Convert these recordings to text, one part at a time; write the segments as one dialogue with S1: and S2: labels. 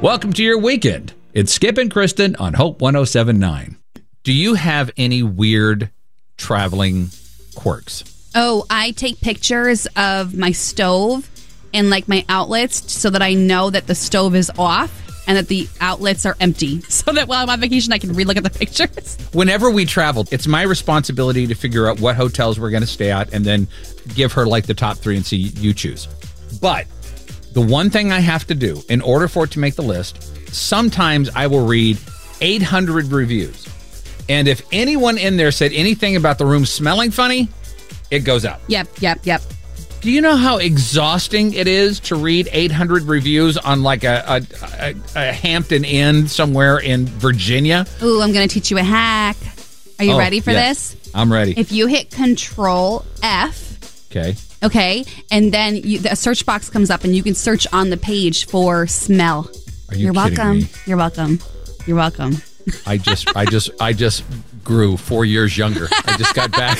S1: Welcome to your weekend. It's Skip and Kristen on Hope 107.9. Do you have any weird traveling quirks?
S2: Oh, I take pictures of my stove and like my outlets so that I know that the stove is off and that the outlets are empty, so that while I'm on vacation, I can relook at the pictures.
S1: Whenever we travel, it's my responsibility to figure out what hotels we're going to stay at and then give her like the top 3 and see you choose. But the one thing I have to do in order for it to make the list, sometimes I will read 800 reviews. And if anyone in there said anything about the room smelling funny, it goes up.
S2: Yep.
S1: Do you know how exhausting it is to read 800 reviews on like a Hampton Inn somewhere in Virginia?
S2: Ooh, I'm going to teach you a hack. Are you ready for this?
S1: I'm ready.
S2: If you hit Control F.
S1: Okay.
S2: And then the search box comes up and you can search on the page for smell.
S1: Are you
S2: You're
S1: kidding
S2: welcome.
S1: me?
S2: You're welcome. You're welcome.
S1: I just grew 4 years younger. I just got back.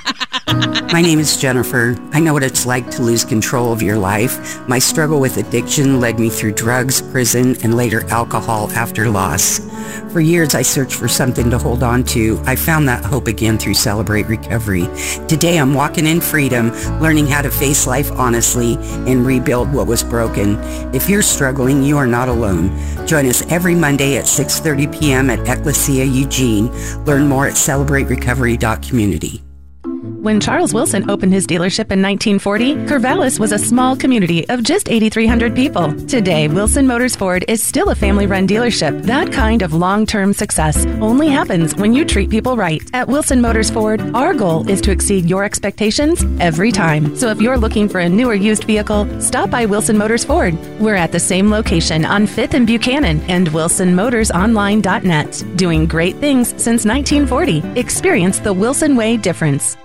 S3: My name is Jennifer. I know what it's like to lose control of your life. My struggle with addiction led me through drugs, prison, and later alcohol after loss. For years, I searched for something to hold on to. I found that hope again through Celebrate Recovery. Today, I'm walking in freedom, learning how to face life honestly and rebuild what was broken. If you're struggling, you are not alone. Join us every Monday at 6:30 p.m. at Ecclesia Eugene. Learn more at celebraterecovery.community.
S4: When Charles Wilson opened his dealership in 1940, Corvallis was a small community of just 8,300 people. Today, Wilson Motors Ford is still a family-run dealership. That kind of long-term success only happens when you treat people right. At Wilson Motors Ford, our goal is to exceed your expectations every time. So if you're looking for a new or used vehicle, stop by Wilson Motors Ford. We're at the same location on 5th and Buchanan and WilsonMotorsOnline.net. Doing great things since 1940. Experience the Wilson Way difference.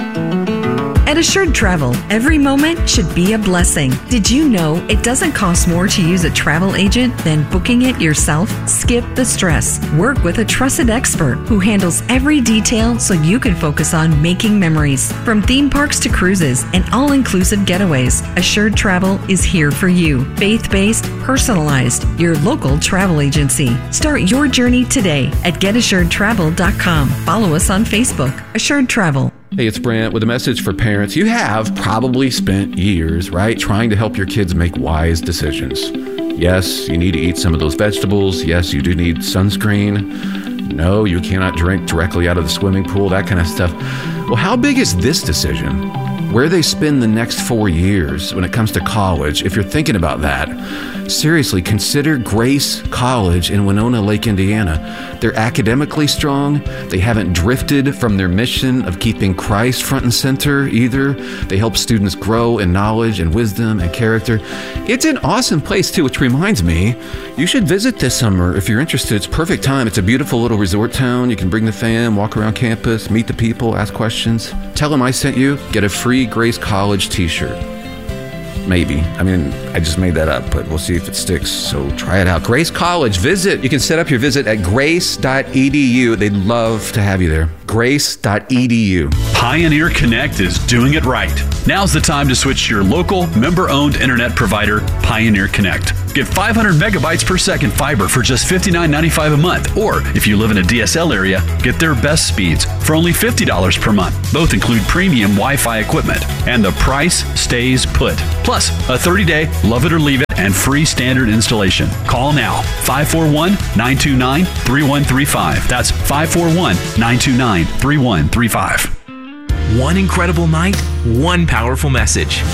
S5: At Assured Travel, every moment should be a blessing. Did you know it doesn't cost more to use a travel agent than booking it yourself? Skip the stress. Work with a trusted expert who handles every detail so you can focus on making memories. From theme parks to cruises and all-inclusive getaways, Assured Travel is here for you. Faith-based, personalized, your local travel agency. Start your journey today at getassuredtravel.com. Follow us on Facebook. Assured Travel.
S6: Hey, it's Brent with a message for parents. You have probably spent years, right, trying to help your kids make wise decisions. Yes, you need to eat some of those vegetables. Yes, you do need sunscreen. No, you cannot drink directly out of the swimming pool, that kind of stuff. Well, how big is this decision? Where they spend the next 4 years when it comes to college, if you're thinking about that, seriously, consider Grace College in Winona Lake, Indiana. They're academically strong. They haven't drifted from their mission of keeping Christ front and center either. They help students grow in knowledge and wisdom and character. It's an awesome place too, which reminds me, you should visit this summer if you're interested. It's perfect time. It's a beautiful little resort town. You can bring the fam, walk around campus, meet the people, ask questions. Tell them I sent you. Get a free Grace College t-shirt. Maybe. I mean, I just made that up, but we'll see if it sticks. So try it out. Grace College. Visit. You can set up your visit at grace.edu. They'd love to have you there. Grace.edu.
S7: Pioneer Connect is doing it right. Now's the time to switch to your local member-owned internet provider, Pioneer Connect. Get 500 megabytes per second fiber for just $59.95 a month. Or if you live in a DSL area, get their best speeds for only $50 per month. Both include premium Wi-Fi equipment. And the price stays put. Plus, a 30-day love it or leave it and free standard installation. Call now, 541-929-3135. That's 541-929-3135.
S8: One incredible night, one powerful message.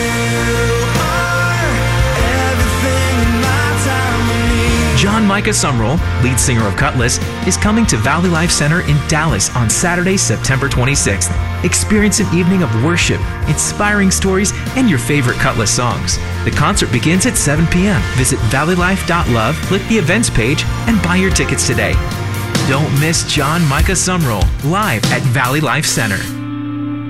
S8: John Micah Sumrall, lead singer of Cutlass, is coming to Valley Life Center in Dallas on Saturday, September 26th. Experience an evening of worship, inspiring stories, and your favorite Cutlass songs. The concert begins at 7 p.m. Visit valleylife.love, click the events page, and buy your tickets today. Don't miss John Micah Sumrall live at Valley Life Center.